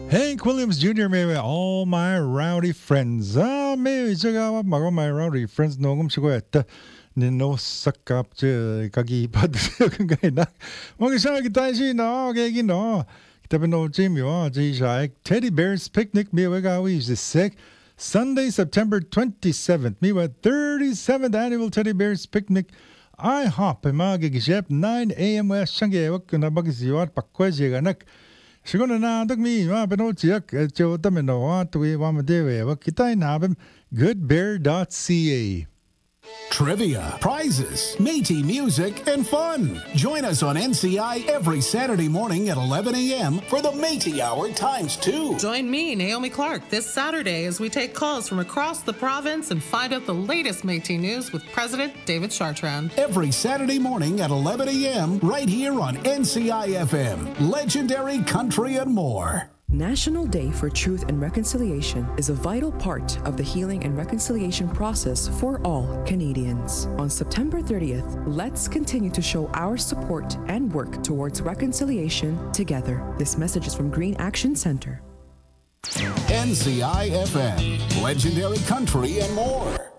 Hank Williams Jr. may all my rowdy friends. may 제가 마고 my rowdy friends 녹음시고였다. No suck up 저 가기 받으세요 근가이나. 뭔가 생각이 다시 나게 너. 그다음에 너 재미와 제이샤 Teddy Bears Picnic 미와가 is the sick Sunday September 27th. 미와 37th annual Teddy Bears Picnic. IHOP 마게기샵 9 a.m. West 창계와 그나박이시와 바꿔지가 낙. Siguro na mi pinoltiak jo tame no tuwi wamadewe wa kitay nabem goodbear.ca. Trivia, prizes, Métis music, and fun. Join us on NCI every Saturday morning at 11 a.m. for the Métis Hour ×2. Join me, Naomi Clark, this Saturday as we take calls from across the province and find out the latest Métis news with President David Chartrand. Every Saturday morning at 11 a.m. right here on NCI FM. Legendary country and more. National Day for Truth and Reconciliation is a vital part of the healing and reconciliation process for all Canadians. On September 30th, let's continue to show our support and work towards reconciliation together. This message is from Green Action Centre. NCI FM, legendary country and more.